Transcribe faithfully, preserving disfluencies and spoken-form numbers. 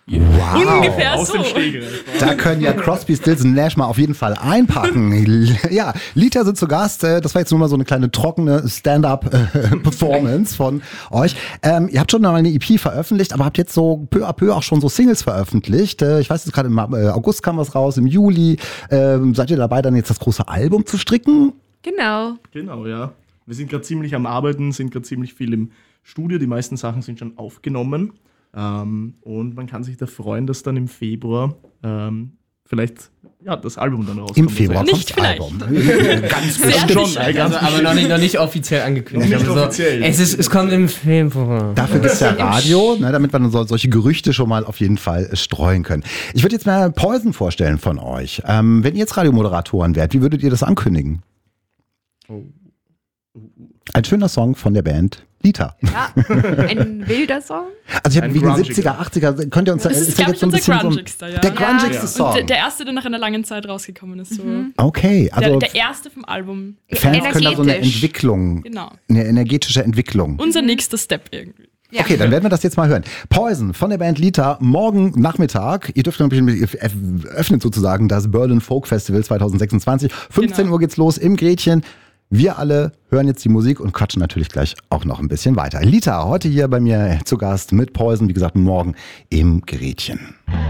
Wow. Ungefähr Aus so. dem Stegreif. Da können ja Crosby, Stills und Nash mal auf jeden Fall einpacken. Ja, Lita sind zu Gast. Das war jetzt nur mal so eine kleine trockene Stand-up-Performance von euch. Ähm, ihr habt schon mal eine E P veröffentlicht, aber habt jetzt so peu à peu auch schon so Singles veröffentlicht. Ich weiß jetzt gerade im August kam was raus, im Juli. Ähm, seid ihr dabei, dann jetzt das große Album zu stricken? Genau. Genau, ja. Wir sind gerade ziemlich am Arbeiten, sind gerade ziemlich viel im Studio. Die meisten Sachen sind schon aufgenommen. Ähm, und man kann sich da freuen, dass dann im Februar ähm, vielleicht ja, das Album dann rauskommt. Im Februar Nicht kommt das vielleicht. Album. Ganz Sehr bestimmt. schon, sicher. äh, ganz Also, aber noch nicht, noch nicht offiziell angekündigt. Noch nicht aber offiziell. So, es, ist, es kommt im Februar. Dafür gibt's ja Radio, ne, damit wir so, solche Gerüchte schon mal auf jeden Fall streuen können. Ich würde jetzt mal Poison vorstellen von euch. Ähm, wenn ihr jetzt Radiomoderatoren wärt, wie würdet ihr das ankündigen? Oh. Ein schöner Song von der Band Lita. Ja, ein wilder Song. Also ich habe Ein wegen grungiger. siebziger, achtziger, könnt ihr uns da, Das ist, ja glaube jetzt ich, so ein unser bisschen so grungigster, ja. der Ja. grungigste Ja. Song. Und der, der erste, der nach einer langen Zeit rausgekommen ist. So. Okay, also der, der erste vom Album. Fans können da so eine energetisch. Entwicklung, Genau. eine energetische Entwicklung. Unser nächster Step irgendwie. Ja. Okay, dann werden wir das jetzt mal hören. Poison von der Band Lita, morgen Nachmittag. Ihr dürft natürlich, ihr öffnet sozusagen das Berlin Folk Festival zwanzig sechsundzwanzig. fünfzehn Genau. Uhr geht's los im Gretchen. Wir alle hören jetzt die Musik und quatschen natürlich gleich auch noch ein bisschen weiter. Lita, heute hier bei mir zu Gast mit Poison, wie gesagt, morgen im Gretchen.